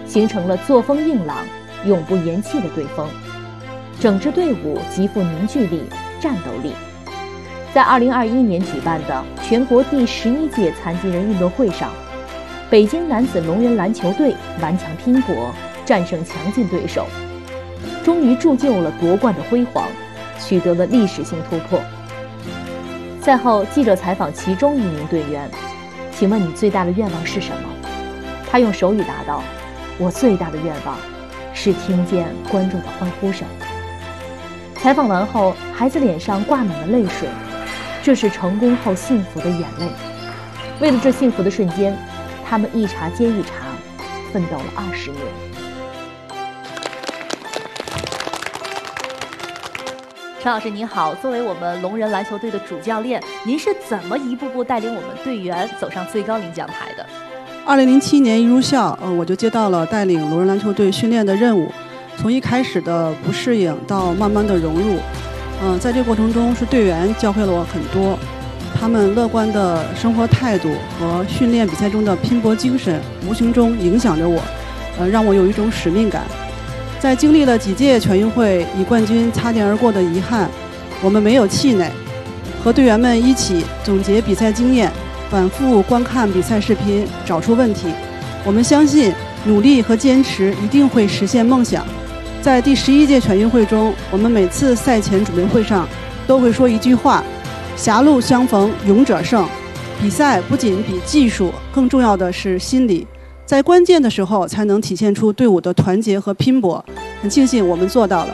形成了作风硬朗、永不言弃的队风，整支队伍极富凝聚力、战斗力。在2021年举办的全国第11届残疾人运动会上，北京男子龙人篮球队顽强拼搏，战胜强劲对手，终于铸就了夺冠的辉煌，取得了历史性突破。赛后，记者采访其中一名队员：“请问你最大的愿望是什么？”他用手语答道：“我最大的愿望是听见观众的欢呼声。”采访完后，孩子脸上挂满了泪水，这是成功后幸福的眼泪。为了这幸福的瞬间，他们一茬接一茬，奋斗了20年。陈老师您好，作为我们龙人篮球队的主教练，您是怎么一步步带领我们队员走上最高领奖台的 ？2007年一入校，我就接到了带领龙人篮球队训练的任务。从一开始的不适应到慢慢的融入，在这个过程中是队员教会了我很多，他们乐观的生活态度和训练比赛中的拼搏精神，无形中影响着我，让我有一种使命感。在经历了几届全运会以冠军擦肩而过的遗憾，我们没有气馁，和队员们一起总结比赛经验，反复观看比赛视频，找出问题。我们相信努力和坚持一定会实现梦想。在第11届全运会中，我们每次赛前准备会上都会说一句话：狭路相逢勇者胜。比赛不仅比技术，更重要的是心理，在关键的时候才能体现出队伍的团结和拼搏。很庆幸我们做到了。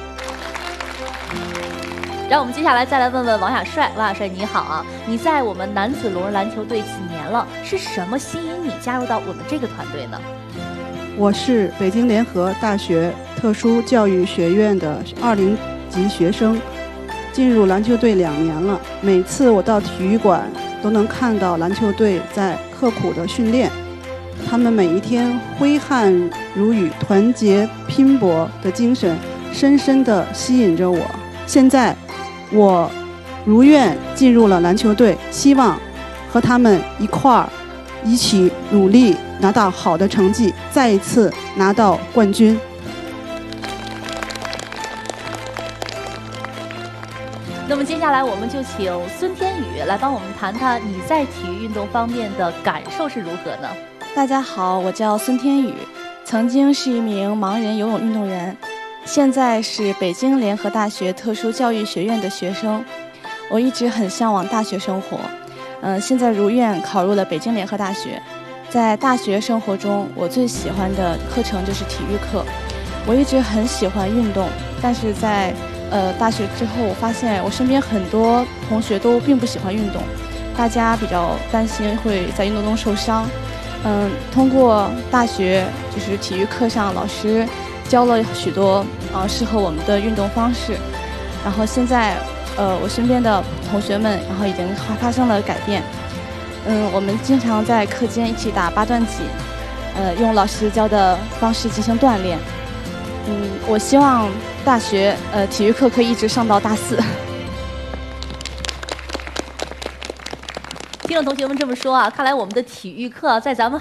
让我们接下来再来问问王亚帅。王亚帅你好啊，你在我们男子龙人篮球队几年了？是什么吸引你加入到我们这个团队呢？ 我是北京联合大学特殊教育学院的20级学生，进入篮球队2年了。每次我到体育馆都能看到篮球队在刻苦的训练，他们每一天挥汗如雨、团结拼搏的精神深深地吸引着我。现在我如愿进入了篮球队，希望和他们一起努力，拿到好的成绩，再一次拿到冠军。 那么接下来我们就请孙天宇来帮我们谈谈你在体育运动方面的感受是如何呢？ 大家好，我叫孙天宇，曾经是一名盲人游泳运动员，现在是北京联合大学特殊教育学院的学生。我一直很向往大学生活，现在如愿考入了北京联合大学。在大学生活中，我最喜欢的课程就是体育课。我一直很喜欢运动，但是在大学之后，我发现我身边很多同学都并不喜欢运动，大家比较担心会在运动中受伤。通过大学就是体育课上，老师教了许多适合我们的运动方式，然后现在我身边的同学们然后已经发生了改变。我们经常在课间一起打8段锦，用老师教的方式进行锻炼。我希望大学体育课可以一直上到大4。 听了同学们这么说啊，看来我们的体育课在咱们